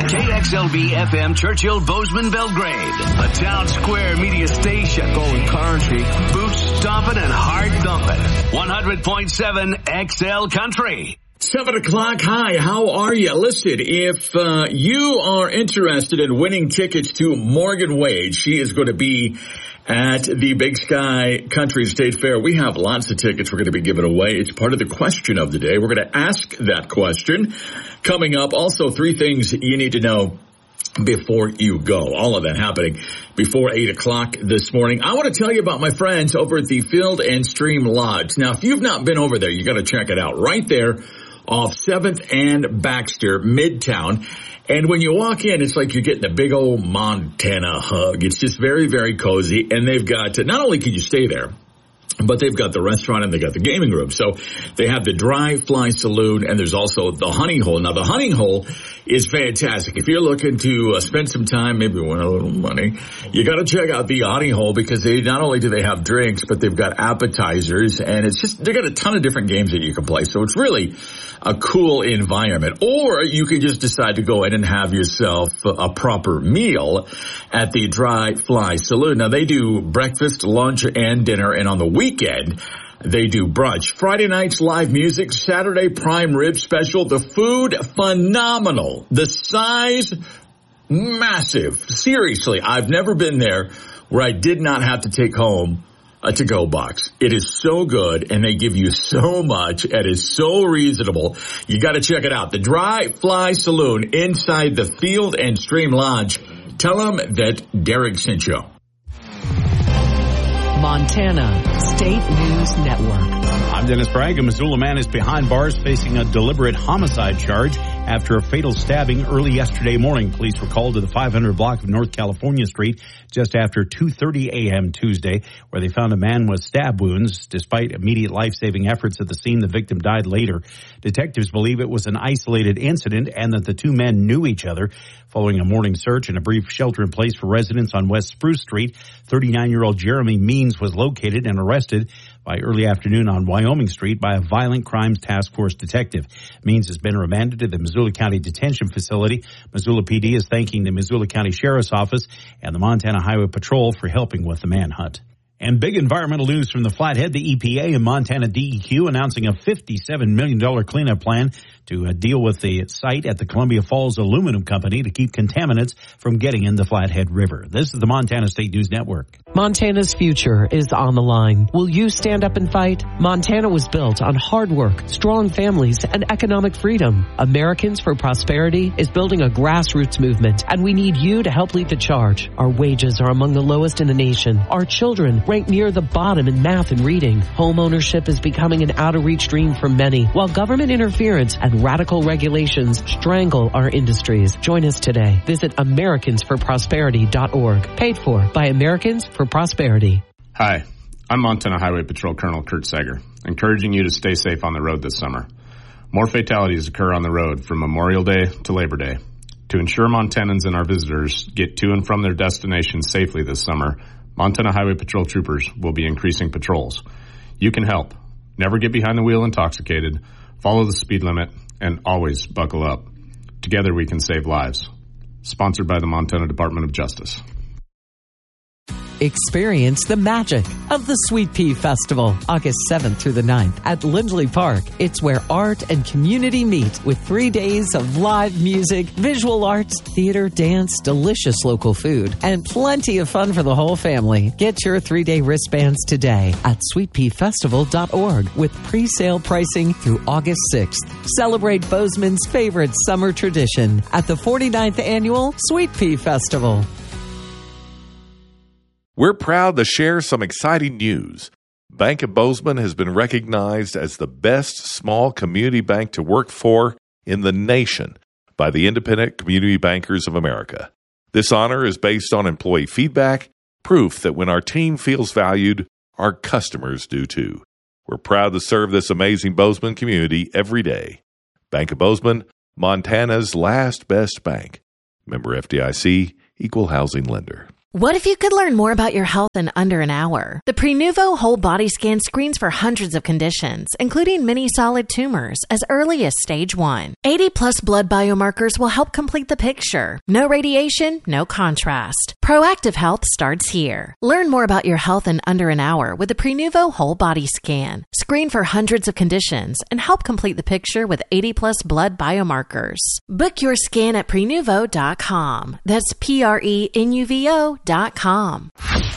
KXLV FM Churchill Bozeman Belgrade, the town square media station. Going country. Boot stomping and heart thumping. 100.7 XL Country. 7 o'clock. Hi, how are you? Listen, if you are interested in winning tickets to Morgan Wade, she is going to be at the Big Sky Country State Fair. We have lots of tickets we're going to be giving away. It's part of the question of the day. We're going to ask that question coming up. Also, 3 things you need to know before you go. All of that happening before 8 o'clock this morning. I want to tell you about my friends over at the Field and Stream Lodge. Now, if you've not been over there, you got to check it out. Right there off 7th and Baxter, Midtown. And when you walk in, it's like you're getting a big old Montana hug. It's just very, very cozy. And they've got, not only can you stay there, but they've got the restaurant and they got the gaming room. So they have the Dry Fly Saloon and there's also the Hunting Hole. Now the Hunting Hole is fantastic. If you're looking to spend some time, maybe win a little money, you got to check out the Hunting Hole because they not only do they have drinks, but they've got appetizers and it's just, they got a ton of different games that you can play. So it's really a cool environment. Or you could just decide to go in and have yourself a proper meal at the Dry Fly Saloon. Now they do breakfast, lunch, and dinner, and on the weekend they do brunch. Friday nights live music, Saturday prime rib special. The food phenomenal. The size massive. Seriously, I've never been there where I did not have to take home a to-go box. It is so good, and they give you so much. It is so reasonable. You got to check it out. The Dry Fly Saloon inside the Field and Stream Lodge. Tell them that Derek sent you. Montana State News Network. I'm Dennis Bragg. A Missoula man is behind bars facing a deliberate homicide charge after a fatal stabbing early yesterday morning. Police were called to the 500 block of North California Street just after 2:30 a.m. Tuesday, where they found a man with stab wounds. Despite immediate life-saving efforts at the scene, the victim died later. Detectives believe it was an isolated incident and that the two men knew each other. Following a morning search and a brief shelter-in-place for residents on West Spruce Street, 39-year-old Jeremy Means was located and arrested by early afternoon on Wyoming Street by a violent crimes task force detective. Means has been remanded to the Missoula County Detention Facility. Missoula PD is thanking the Missoula County Sheriff's Office and the Montana Highway Patrol for helping with the manhunt. And big environmental news from the Flathead. The EPA and Montana DEQ announcing a $57 million cleanup plan to deal with the site at the Columbia Falls Aluminum Company to keep contaminants from getting in the Flathead River. This is the Montana State News Network. Montana's future is on the line. Will you stand up and fight? Montana was built on hard work, strong families, and economic freedom. Americans for Prosperity is building a grassroots movement, and we need you to help lead the charge. Our wages are among the lowest in the nation. Our children rank near the bottom in math and reading. Home ownership is becoming an out-of-reach dream for many, while government interference and radical regulations strangle our industries. Join us today. Visit AmericansForProsperity.org. Paid for by Americans for Prosperity. Hi, I'm Montana Highway Patrol Colonel Kurt Sager, encouraging you to stay safe on the road this summer. More fatalities occur on the road from Memorial Day to Labor Day. To ensure Montanans and our visitors get to and from their destinations safely this summer, Montana Highway Patrol troopers will be increasing patrols. You can help. Never get behind the wheel intoxicated, follow the speed limit, and always buckle up. Together we can save lives. Sponsored by the Montana Department of Justice. Experience the magic of the Sweet Pea Festival, August 7th through the 9th at Lindley Park. It's where art and community meet with 3 days of live music, visual arts, theater, dance, delicious local food, and plenty of fun for the whole family. Get your 3-day wristbands today at sweetpeafestival.org with pre-sale pricing through August 6th. Celebrate Bozeman's favorite summer tradition at the 49th Annual Sweet Pea Festival. We're proud to share some exciting news. Bank of Bozeman has been recognized as the best small community bank to work for in the nation by the Independent Community Bankers of America. This honor is based on employee feedback, proof that when our team feels valued, our customers do too. We're proud to serve this amazing Bozeman community every day. Bank of Bozeman, Montana's last best bank. Member FDIC, Equal Housing Lender. What if you could learn more about your health in under an hour? The Prenuvo Whole Body Scan screens for hundreds of conditions, including many solid tumors, as early as stage 1. 80-plus blood biomarkers will help complete the picture. No radiation, no contrast. Proactive health starts here. Learn more about your health in under an hour with the Prenuvo Whole Body Scan. Screen for hundreds of conditions and help complete the picture with 80-plus blood biomarkers. Book your scan at Prenuvo.com. That's Prenuvo.com.